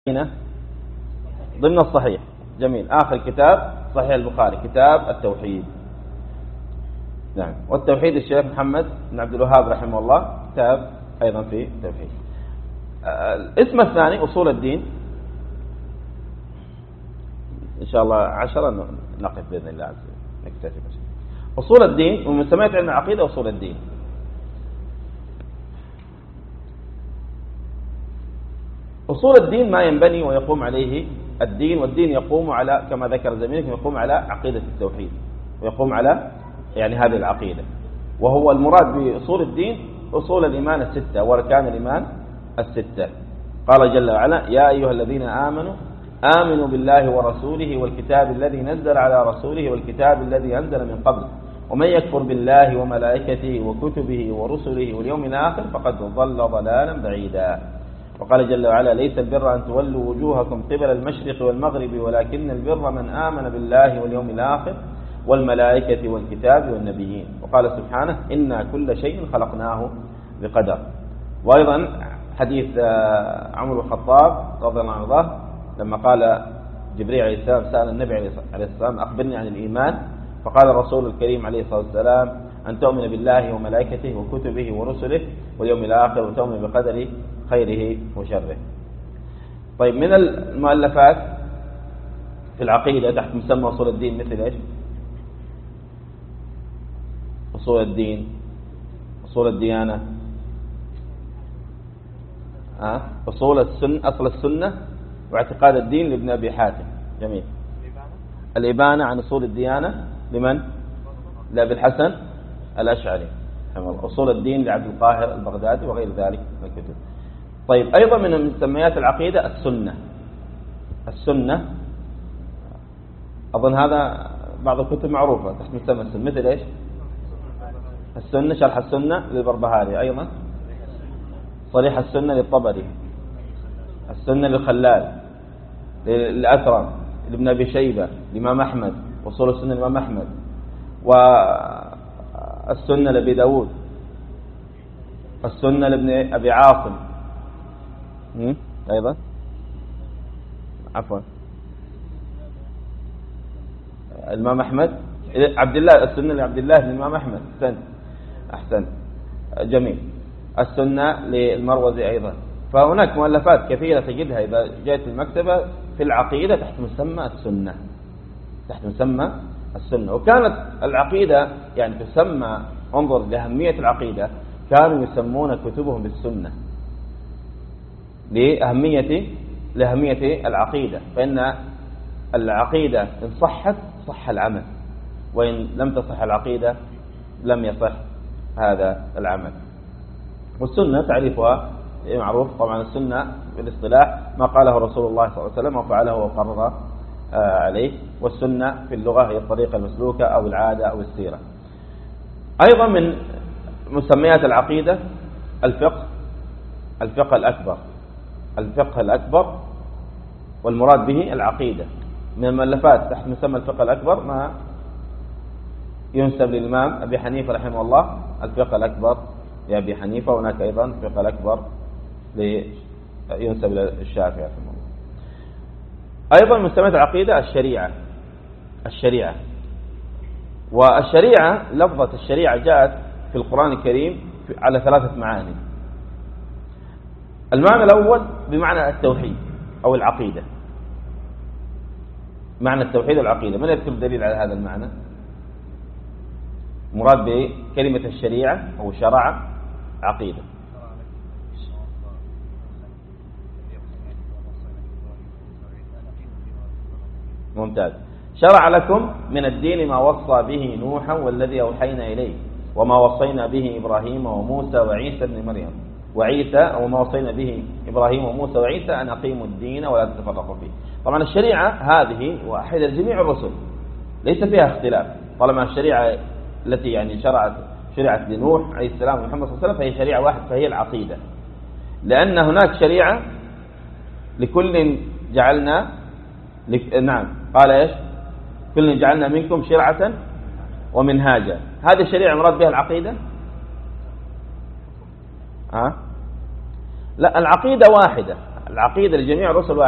ضمن الصحيح. جميل. آخر كتاب صحيح البخاري كتاب التوحيد. نعم. والتوحيد الشيخ محمد بن عبد الوهاب رحمه الله كتاب أيضا في التوحيد. الاسم الثاني أصول الدين. إن شاء الله 10 نقف بإذن الله عز وجل نكتفي بس. أصول الدين ومن سميت علم العقيدة أصول الدين. أصول الدين ما ينبني ويقوم عليه الدين، والدين يقوم على كما ذكر زميلك يقوم على عقيدة التوحيد ويقوم على يعني هذه العقيدة، وهو المراد بأصول الدين أصول الإيمان الستة وأركان الإيمان الستة. قال جل وعلا: يا أيها الذين آمنوا بالله ورسوله والكتاب الذي نزل على رسوله والكتاب الذي أنزل من قبل ومن يكفر بالله وملائكته وكتبه ورسله واليوم الآخر فقد ضل ضلالا بعيدا. وقال جل وعلا: ليس البر أن تولوا وجوهكم قبل المشرق والمغرب ولكن البر من آمن بالله واليوم الآخر والملائكة والكتاب والنبيين. وقال سبحانه: إنا كل شيء خلقناه بقدر. وأيضا حديث عمر الخطاب رضي الله عنه لما قال جبريل عليه السلام سأل النبي عليه السلام: أخبرني عن الإيمان، فقال الرسول الكريم عليه الصلاة والسلام: أن تؤمن بالله وملائكته وكتبه ورسله واليوم الآخر وتؤمن بقدر خيره وشره. طيب، من المؤلفات في العقيدة تحت مسمى أصول الدين مثل إيش؟ أصول الدين، أصول الديانة، أصول السنة، أصل السنة واعتقاد الدين لابن أبي حاتم. جميل. الإبانة عن أصول الديانة لمن؟ لأبي الحسن الأشعري. أصول الدين لعبد القاهر البغدادي وغير ذلك من الكتب. طيب، أيضا من مسميات العقيدة السنة. السنة أظن هذا بعض الكتب معروفة تحت مسمى السنة مثل إيش؟ السنة شرح السنة للبربهاري، أيضا صريح السنة للطبري، السنة للخلال، للأثرم، لابن أبي شيبة، لإمام أحمد، وصول السنة لإمام أحمد، والسنة لأبي داود، السنة لابن أبي عاصم، أيضا عفوا الإمام أحمد، عبد الله، السنة لعبد الله بن الإمام أحمد. أحسن. جميل. السنة للمروزي أيضا. فهناك مؤلفات كثيرة تجدها إذا جاءت المكتبة في العقيدة تحت مسمى السنة، تحت مسمى السنة. وكانت العقيدة يعني تسمى، انظر لأهمية العقيدة، كانوا يسمون كتبهم بالسنة لأهمية العقيدة، فإن العقيدة إن صحت صح العمل، وإن لم تصح العقيدة لم يصح هذا العمل. والسنة تعريفها معروف طبعا. السنة بالاصطلاح ما قاله رسول الله صلى الله عليه وسلم وفعله وقرر عليه، والسنة في اللغة هي الطريقة المسلوكة أو العادة أو السيرة. أيضا من مسميات العقيدة الفقه الأكبر، والمراد به العقيدة. من المؤلفات تحت مسمى الفقه الأكبر ما ينسب للإمام أبي حنيفة رحمه الله، الفقه الأكبر لأبي حنيفة. هناك أيضا الفقه الأكبر ينسب للشافعي رحمه الله. أيضا من مسميات العقيدة الشريعة. والشريعة، لفظة الشريعة جاءت في القرآن الكريم على 3 معاني. المعنى الأول بمعنى التوحيد أو العقيدة، معنى التوحيد والعقيدة. من يذكر دليل على هذا المعنى؟ مراد بكلمة الشريعة أو شرع عقيدة. ممتاز. شرع لكم من الدين ما وصى به نوحا والذي أوحينا إليه وما وصينا به إبراهيم وموسى وعيسى بن مريم وما وصينا به إبراهيم وموسى وعيسى أن أقيموا الدين ولا تتفرقوا فيه. طبعا الشريعة هذه واحدة لجميع الرسل، ليس فيها اختلاف. طالما الشريعة التي يعني شرعت لنوح عليه السلام ومحمد صلى الله عليه وسلم فهي شريعة واحدة، فهي العقيدة. لأن هناك شريعة لكل جعلنا نعم، قال إيش؟ كل جعلنا منكم شرعة ومنهاجا. هذه الشريعة مراد بها العقيدة؟ لا، العقيدة واحدة، العقيدة لجميع الرسل واحدة.